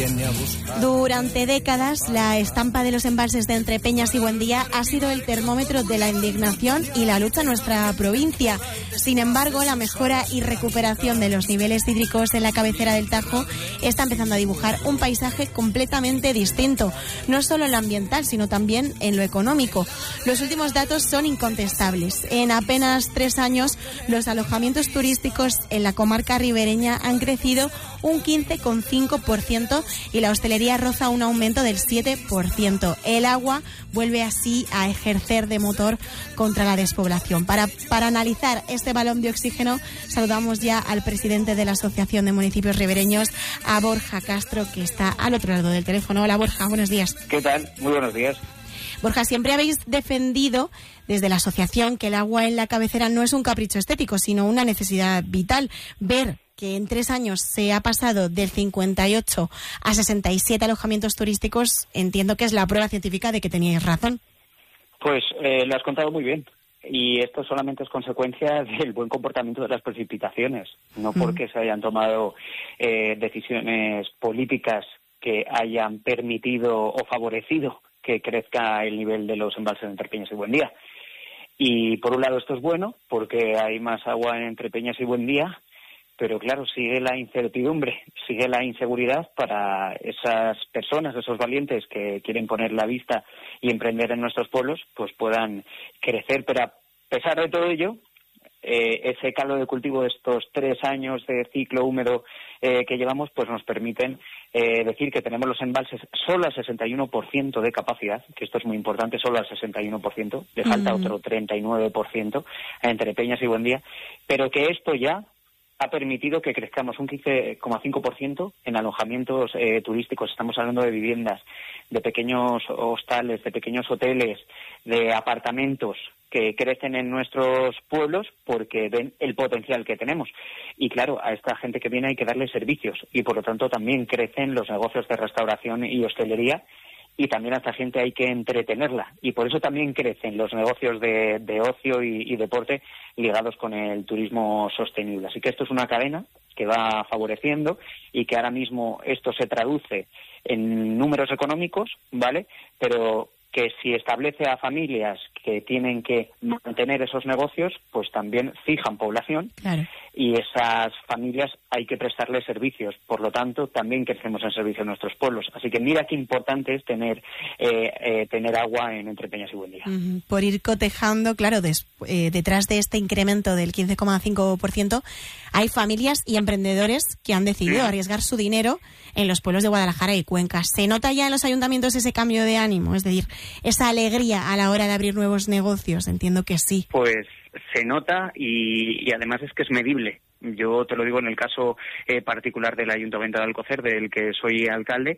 Durante décadas, la estampa de los embalses de Entrepeñas y Buendía ha sido el termómetro de la indignación y la lucha en nuestra provincia. Sin embargo, la mejora y recuperación de los niveles hídricos en la cabecera del Tajo está empezando a dibujar un paisaje completamente distinto, no solo en lo ambiental, sino también en lo económico. Los últimos datos son incontestables. En apenas 3 años, los alojamientos turísticos en la comarca ribereña han crecido un 15,5% y la hostelería roza un aumento del 7%. El agua vuelve así a ejercer de motor contra la despoblación. Para analizar este balón de oxígeno, saludamos ya al presidente de la Asociación de Municipios Ribereños, a Borja Castro, que está al otro lado del teléfono. Hola, Borja, buenos días. ¿Qué tal? Muy buenos días. Borja, siempre habéis defendido desde la asociación que el agua en la cabecera no es un capricho estético, sino una necesidad vital. Ver que en 3 años se ha pasado del 58 a 67 alojamientos turísticos, entiendo que es la prueba científica de que teníais razón. Pues lo has contado muy bien. Y esto solamente es consecuencia del buen comportamiento de las precipitaciones, no porque se hayan tomado decisiones políticas que hayan permitido o favorecido que crezca el nivel de los embalses de Entrepeñas y Buendía. Y por un lado esto es bueno, porque hay más agua en Entrepeñas y Buendía, pero claro, sigue la incertidumbre, sigue la inseguridad para esas personas, esos valientes que quieren poner la vista y emprender en nuestros pueblos, pues puedan crecer. Pero a pesar de todo ello, ese caldo de cultivo de estos 3 años de ciclo húmedo que llevamos, pues nos permiten decir que tenemos los embalses solo al 61% de capacidad, que esto es muy importante, solo al 61%, le falta otro 39% entre Peñas y Buendía, pero que esto ya ha permitido que crezcamos un 15,5% en alojamientos turísticos. Estamos hablando de viviendas, de pequeños hostales, de pequeños hoteles, de apartamentos que crecen en nuestros pueblos porque ven el potencial que tenemos. Y claro, a esta gente que viene hay que darle servicios y por lo tanto también crecen los negocios de restauración y hostelería, y también a esta gente hay que entretenerla, y por eso también crecen los negocios de ocio y deporte ligados con el turismo sostenible. Así que esto es una cadena que va favoreciendo y que ahora mismo esto se traduce en números económicos, ¿vale? Pero que si establece a familias que tienen que mantener esos negocios, pues también fijan población. Claro. Y esas familias hay que prestarles servicios. Por lo tanto, también crecemos en servicio a nuestros pueblos. Así que mira qué importante es tener agua en Entrepeñas y Buendía. Por ir cotejando, claro, detrás de este incremento del 15,5%, hay familias y emprendedores que han decidido arriesgar su dinero en los pueblos de Guadalajara y Cuenca. ¿Se nota ya en los ayuntamientos ese cambio de ánimo? Es decir, esa alegría a la hora de abrir nuevos negocios. Entiendo que sí. Pues se nota y además es que es medible. Yo te lo digo en el caso particular del Ayuntamiento de Alcocer, del que soy alcalde,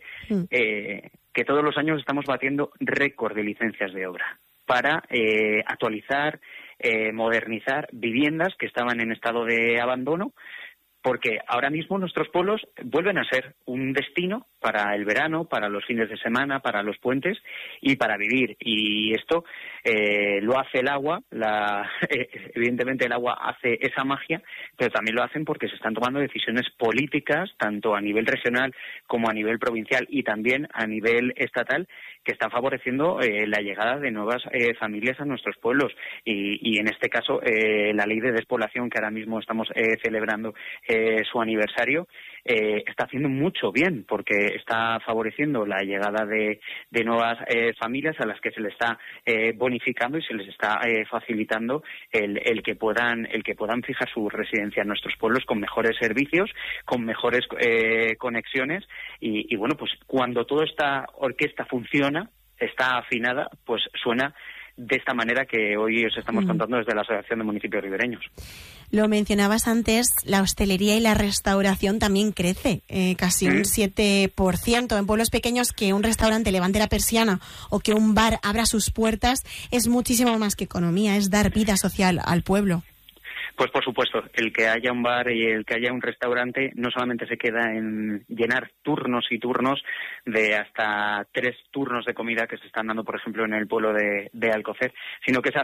que todos los años estamos batiendo récord de licencias de obra para actualizar, modernizar viviendas que estaban en estado de abandono, porque ahora mismo nuestros pueblos vuelven a ser un destino para el verano, para los fines de semana, para los puentes y para vivir. Y esto lo hace el agua, evidentemente el agua hace esa magia, pero también lo hacen porque se están tomando decisiones políticas, tanto a nivel regional como a nivel provincial y también a nivel estatal, que están favoreciendo la llegada de nuevas familias a nuestros pueblos. Y en este caso, la ley de despoblación, que ahora mismo estamos celebrando su aniversario, está haciendo mucho bien, porque está favoreciendo la llegada de nuevas familias a las que se les está bonificando y se les está facilitando el que puedan fijar su residencia en nuestros pueblos con mejores servicios, con mejores conexiones y bueno, pues cuando toda esta orquesta funciona, está afinada, pues suena de esta manera que hoy os estamos contando desde la Asociación de Municipios Ribereños. Lo mencionabas antes, la hostelería y la restauración también crece, casi un 7%. En pueblos pequeños, que un restaurante levante la persiana o que un bar abra sus puertas es muchísimo más que economía, es dar vida social al pueblo. Pues por supuesto, el que haya un bar y el que haya un restaurante no solamente se queda en llenar turnos y turnos de hasta 3 turnos de comida que se están dando, por ejemplo, en el pueblo de Alcocer, sino que esas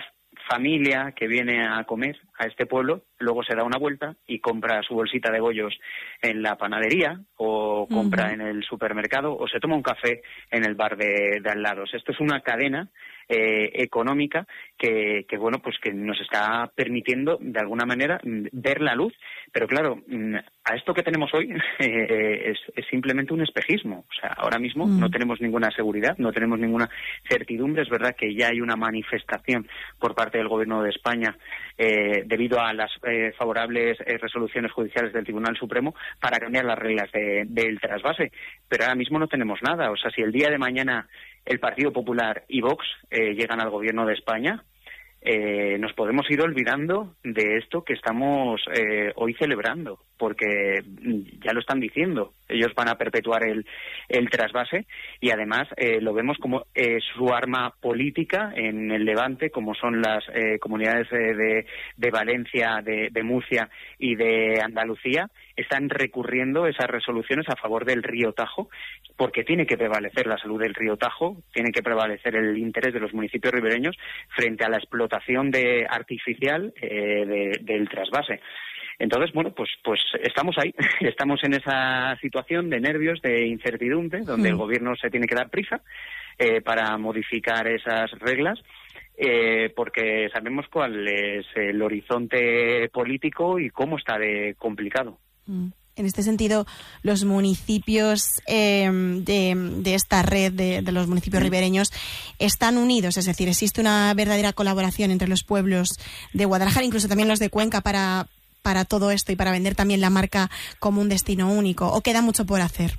familia que viene a comer a este pueblo luego se da una vuelta y compra su bolsita de bollos en la panadería o compra en el supermercado o se toma un café en el bar de al lado. Esto es una cadena económica que bueno, pues que nos está permitiendo de alguna manera ver la luz, pero claro, a esto que tenemos hoy es simplemente un espejismo. O sea, ahora mismo no tenemos ninguna seguridad, no tenemos ninguna certidumbre. Es verdad que ya hay una manifestación por parte del Gobierno de España debido a las favorables resoluciones judiciales del Tribunal Supremo para cambiar las reglas del trasvase, pero ahora mismo no tenemos nada. O sea, si el día de mañana el Partido Popular y Vox llegan al Gobierno de España, nos podemos ir olvidando de esto que estamos hoy celebrando, porque ya lo están diciendo, ellos van a perpetuar el trasvase y además lo vemos como su arma política en el Levante, como son las comunidades de Valencia, de Murcia y de Andalucía, están recurriendo esas resoluciones a favor del río Tajo, porque tiene que prevalecer la salud del río Tajo, tiene que prevalecer el interés de los municipios ribereños frente a la explotación artificial del trasvase. Entonces, bueno, pues estamos ahí, estamos en esa situación de nervios, de incertidumbre, donde el Gobierno se tiene que dar prisa para modificar esas reglas, porque sabemos cuál es el horizonte político y cómo está de complicado. En este sentido, los municipios de esta red de los municipios ribereños están unidos, es decir, existe una verdadera colaboración entre los pueblos de Guadalajara, incluso también los de Cuenca, para todo esto y para vender también la marca como un destino único, ¿o queda mucho por hacer?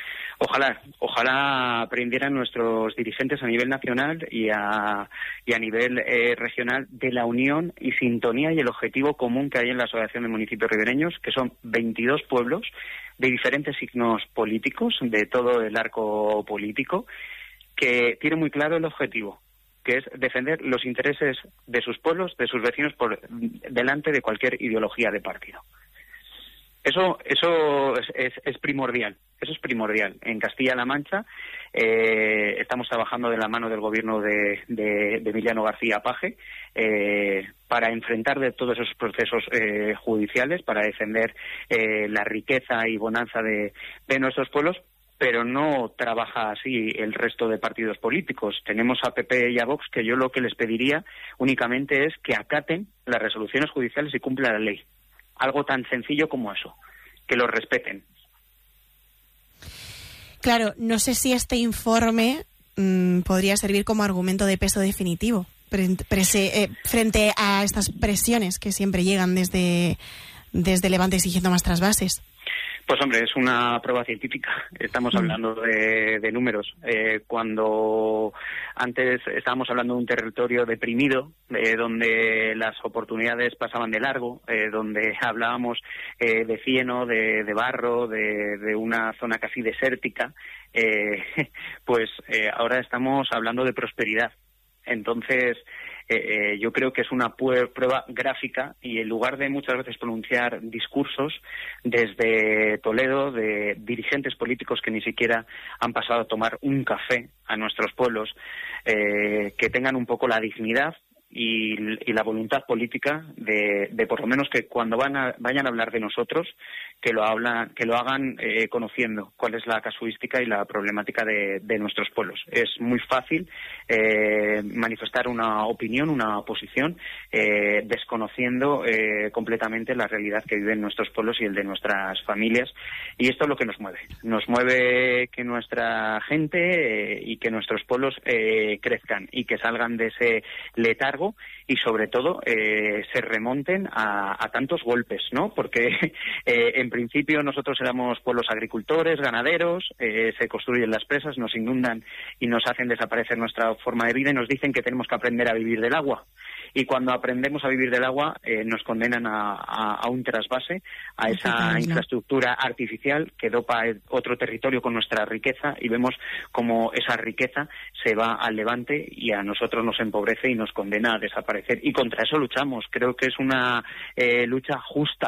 Ojalá aprendieran nuestros dirigentes a nivel nacional y a nivel regional de la unión y sintonía y el objetivo común que hay en la Asociación de Municipios Ribereños, que son 22 pueblos de diferentes signos políticos, de todo el arco político, que tienen muy claro el objetivo, que es defender los intereses de sus pueblos, de sus vecinos, por delante de cualquier ideología de partido. Eso es primordial. Eso es primordial. En Castilla-La Mancha estamos trabajando de la mano del gobierno de Emiliano García Paje para enfrentar de todos esos procesos judiciales, para defender la riqueza y bonanza de nuestros pueblos, pero no trabaja así el resto de partidos políticos. Tenemos a PP y a Vox, que yo lo que les pediría únicamente es que acaten las resoluciones judiciales y cumplan la ley. Algo tan sencillo como eso, que lo respeten. Claro, no sé si este informe podría servir como argumento de peso definitivo frente a estas presiones que siempre llegan desde Levante exigiendo más trasvases. Pues hombre, es una prueba científica. Estamos hablando de números. Cuando antes estábamos hablando de un territorio deprimido, donde las oportunidades pasaban de largo, donde hablábamos de cieno, de barro, de una zona casi desértica, pues ahora estamos hablando de prosperidad. Entonces, yo creo que es una prueba gráfica y en lugar de muchas veces pronunciar discursos desde Toledo de dirigentes políticos que ni siquiera han pasado a tomar un café a nuestros pueblos, que tengan un poco la dignidad y la voluntad política de por lo menos que cuando vayan a hablar de nosotros, que lo hagan conociendo cuál es la casuística y la problemática de nuestros pueblos. Es muy fácil manifestar una opinión, una posición, desconociendo completamente la realidad que viven nuestros pueblos y el de nuestras familias, y esto es lo que nos mueve. Nos mueve que nuestra gente y que nuestros pueblos crezcan y que salgan de ese letargo y sobre todo se remonten a tantos golpes, ¿no? Porque en principio nosotros éramos pueblos agricultores, ganaderos, se construyen las presas, nos inundan y nos hacen desaparecer nuestra forma de vida y nos dicen que tenemos que aprender a vivir del agua. Y cuando aprendemos a vivir del agua nos condenan a un trasvase, a esa infraestructura artificial que dopa otro territorio con nuestra riqueza, y vemos como esa riqueza se va al Levante y a nosotros nos empobrece y nos condena a desaparecer. Y contra eso luchamos. Creo que es una lucha justa,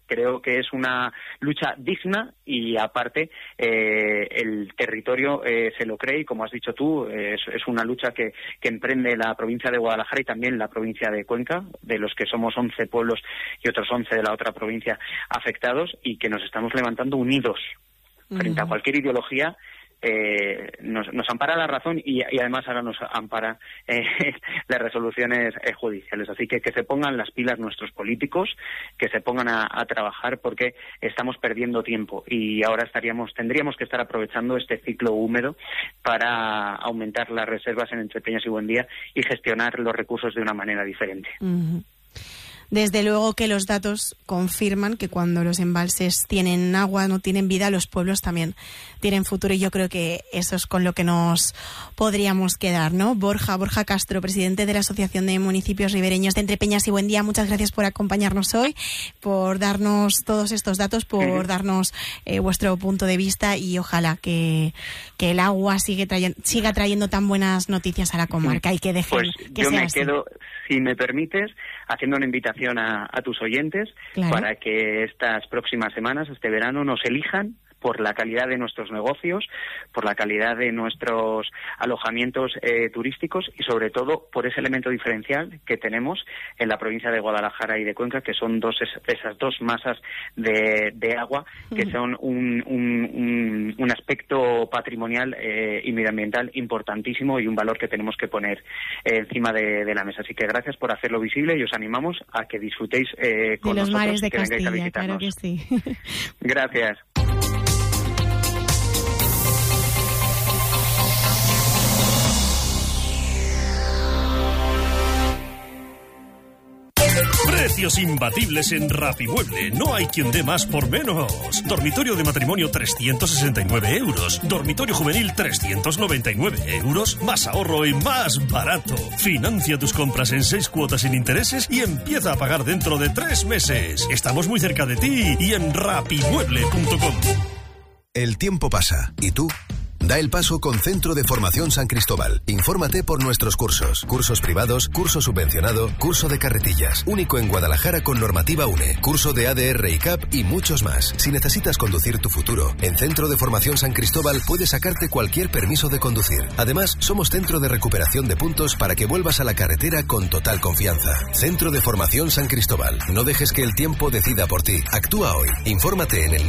Creo que es una lucha digna y, aparte, el territorio se lo cree y, como has dicho tú, es una lucha que emprende la provincia de Guadalajara y también la provincia de Cuenca, de los que somos 11 pueblos y otros 11 de la otra provincia afectados, y que nos estamos levantando unidos frente a cualquier ideología. Nos ampara la razón y además ahora nos ampara las resoluciones judiciales. Así que se pongan las pilas nuestros políticos, que se pongan a trabajar, porque estamos perdiendo tiempo y ahora tendríamos que estar aprovechando este ciclo húmedo para aumentar las reservas en Entrepeñas y Buendía y gestionar los recursos de una manera diferente. Desde luego que los datos confirman que cuando los embalses tienen agua, no tienen vida, los pueblos también tienen futuro, y yo creo que eso es con lo que nos podríamos quedar, ¿no? Borja Castro, presidente de la Asociación de Municipios Ribereños de Entrepeñas y Buendía, muchas gracias por acompañarnos hoy, por darnos todos estos datos, por darnos vuestro punto de vista, y ojalá que el agua siga trayendo tan buenas noticias a la comarca y que dejen pues que yo sea me así. quedo, si me permites, haciendo una invitación a tus oyentes, claro, para que estas próximas semanas, este verano, nos elijan por la calidad de nuestros negocios, por la calidad de nuestros alojamientos turísticos y, sobre todo, por ese elemento diferencial que tenemos en la provincia de Guadalajara y de Cuenca, que son esas dos masas de agua, que son un aspecto patrimonial y medioambiental importantísimo y un valor que tenemos que poner encima de la mesa. Así que gracias por hacerlo visible y os animamos a que disfrutéis con de los nosotros, mares de que vengáis a Castilla, visitarnos. claro que sí. Gracias. Precios imbatibles en Rapimueble. No hay quien dé más por menos. Dormitorio de matrimonio 369 euros. Dormitorio juvenil 399 euros. Más ahorro y más barato. Financia tus compras en 6 cuotas sin intereses y empieza a pagar dentro de 3 meses. Estamos muy cerca de ti y en rapimueble.com. El tiempo pasa. ¿Y tú? Da el paso con Centro de Formación San Cristóbal. Infórmate por nuestros cursos. Cursos privados, curso subvencionado, curso de carretillas. Único en Guadalajara con normativa UNE. Curso de ADR y CAP y muchos más. Si necesitas conducir tu futuro, en Centro de Formación San Cristóbal puedes sacarte cualquier permiso de conducir. Además, somos centro de recuperación de puntos para que vuelvas a la carretera con total confianza. Centro de Formación San Cristóbal. No dejes que el tiempo decida por ti. Actúa hoy. Infórmate en el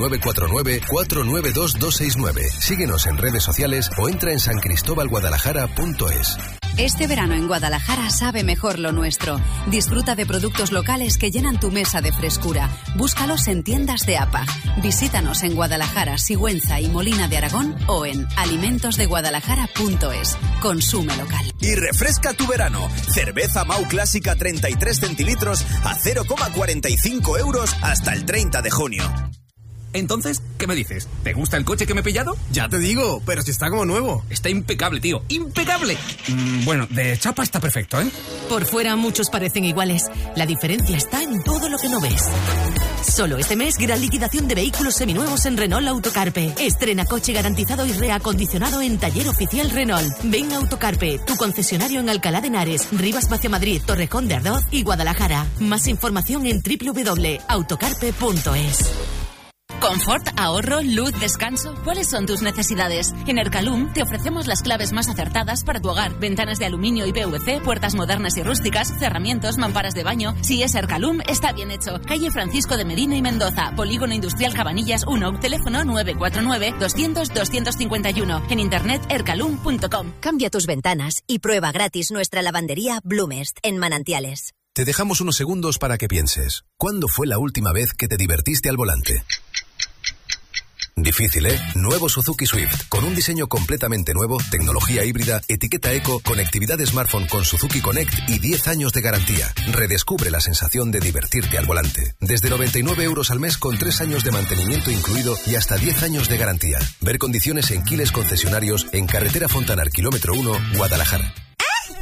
949-492-269. Síguenos en redes sociales o entra en sancristobalguadalajara.es. Este verano en Guadalajara sabe mejor lo nuestro. Disfruta de productos locales que llenan tu mesa de frescura. Búscalos en tiendas de APA. Visítanos en Guadalajara, Sigüenza y Molina de Aragón o en alimentosdeguadalajara.es. Consume local. Y refresca tu verano. Cerveza Mau Clásica 33 centilitros a 0,45 euros hasta el 30 de junio. Entonces, ¿qué me dices? ¿Te gusta el coche que me he pillado? Ya te digo, pero si está como nuevo. Está impecable, tío. ¡Impecable! Bueno, de chapa está perfecto, ¿eh? Por fuera muchos parecen iguales. La diferencia está en todo lo que no ves. Solo este mes, gran liquidación de vehículos seminuevos en Renault Autocarpe. Estrena coche garantizado y reacondicionado en Taller Oficial Renault. Ven a Autocarpe, tu concesionario en Alcalá de Henares, Rivas Vacia Madrid, Torrejón de Ardoz y Guadalajara. Más información en www.autocarpe.es. Confort, ahorro, luz, descanso. ¿Cuáles son tus necesidades? En Ercalum te ofrecemos las claves más acertadas para tu hogar. Ventanas de aluminio y PVC, puertas modernas y rústicas, cerramientos, mamparas de baño. Si es Ercalum, está bien hecho. Calle Francisco de Medina y Mendoza, Polígono Industrial Cabanillas 1, teléfono 949-200-251. En internet ercalum.com. Cambia tus ventanas y prueba gratis nuestra lavandería Blumest en Manantiales. Te dejamos unos segundos para que pienses. ¿Cuándo fue la última vez que te divertiste al volante? Difícil, ¿eh? Nuevo Suzuki Swift, con un diseño completamente nuevo, tecnología híbrida, etiqueta eco, conectividad smartphone con Suzuki Connect y 10 años de garantía. Redescubre la sensación de divertirte al volante. Desde 99 euros al mes con 3 años de mantenimiento incluido y hasta 10 años de garantía. Ver condiciones en Quiles concesionarios en Carretera Fontanar, kilómetro 1, Guadalajara. Las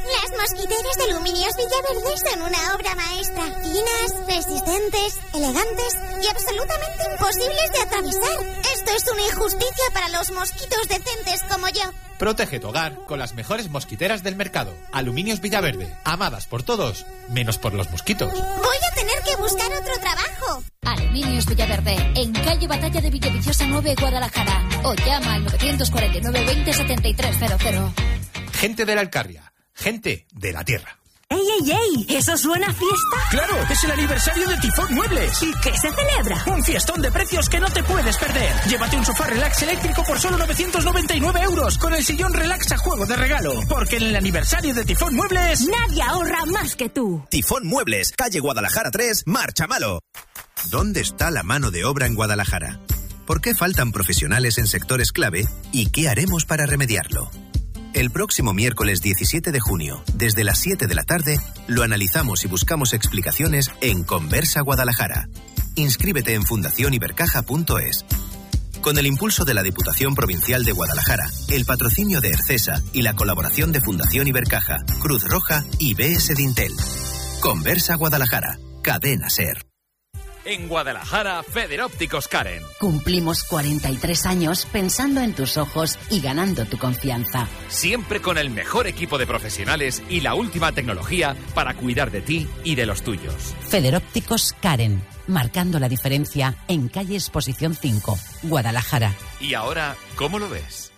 mosquiteras de Aluminios Villaverde son una obra maestra. Finas, resistentes, elegantes y absolutamente imposibles de atravesar. Esto es una injusticia para los mosquitos decentes como yo. Protege tu hogar con las mejores mosquiteras del mercado. Aluminios Villaverde, amadas por todos, menos por los mosquitos. Voy a tener que buscar otro trabajo. Aluminios Villaverde, en calle Batalla de Villaviciosa 9, Guadalajara. O llama al 949 20 7300. Gente de la Alcarria, gente de la tierra. ¡Ey, ey, ey! ¿Eso suena a fiesta? ¡Claro! ¡Es el aniversario de Tifón Muebles! ¿Y qué se celebra? Un fiestón de precios que no te puedes perder. Llévate un sofá relax eléctrico por solo 999 euros con el sillón relax a juego de regalo. Porque en el aniversario de Tifón Muebles... ¡Nadie ahorra más que tú! Tifón Muebles, calle Guadalajara 3, Marchamalo. ¿Dónde está la mano de obra en Guadalajara? ¿Por qué faltan profesionales en sectores clave? ¿Y qué haremos para remediarlo? El próximo miércoles 17 de junio, desde las 7 de la tarde, lo analizamos y buscamos explicaciones en Conversa Guadalajara. Inscríbete en fundacionibercaja.es. Con el impulso de la Diputación Provincial de Guadalajara, el patrocinio de Ercesa y la colaboración de Fundación Ibercaja, Cruz Roja y BS Dintel. Conversa Guadalajara, Cadena SER. En Guadalajara, Federópticos Karen. Cumplimos 43 años pensando en tus ojos y ganando tu confianza. Siempre con el mejor equipo de profesionales y la última tecnología para cuidar de ti y de los tuyos. Federópticos Karen, marcando la diferencia en calle Exposición 5, Guadalajara. ¿Y ahora cómo lo ves?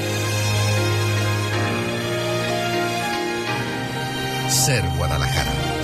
SER Guadalajara.